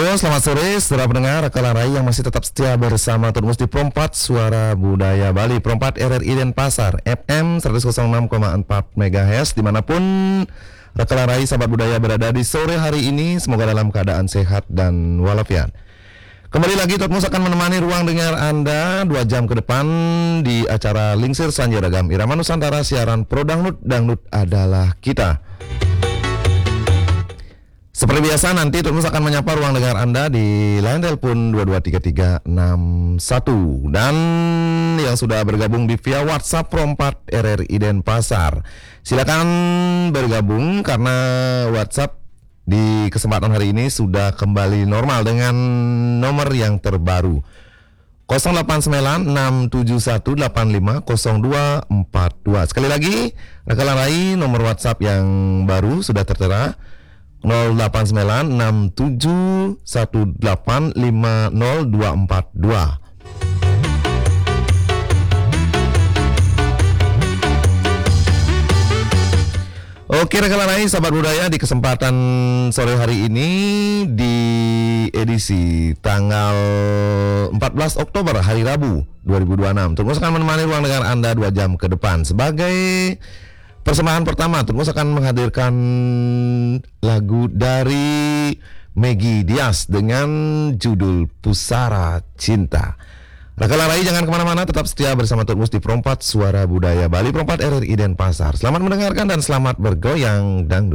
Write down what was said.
Halo, selamat sore, saudara pendengar Kalarai yang masih tetap setia bersama Termus di Prompat Suara Budaya Bali, Prompat RRI Denpasar, FM 106,4 MHz, dimanapun Kalarai sahabat budaya berada di sore hari ini, semoga dalam keadaan sehat dan walafiat. Kembali lagi Termus akan menemani ruang dengar Anda 2 jam ke depan di acara Lingsir Sanjaragam Irama Nusantara, siaran Pro Dangdut adalah kita. Seperti biasa nanti Termus akan menyapa ruang dengar Anda di line telepon 223361 dan yang sudah bergabung di via WhatsApp Prompat RRI Denpasar. Silakan bergabung karena WhatsApp di kesempatan hari ini sudah kembali normal dengan nomor yang terbaru 089671850242. Sekali lagi, rekan Rai, nomor WhatsApp yang baru sudah tertera 089671850242. Oke rekan Rai, sahabat budaya, di kesempatan sore hari ini di edisi tanggal 14 Oktober hari Rabu 2026 Terus akan menemani ruang dengar Anda 2 jam ke depan. Sebagai persembahan pertama, Terus akan menghadirkan lagu dari Maggie Diaz dengan judul Pusara Cinta. Rekan Rai, jangan kemana-mana, tetap setia bersama Terus di Prompat Suara Budaya Bali, Prompat RRI Denpasar. Selamat mendengarkan dan selamat bergoyang dangdut.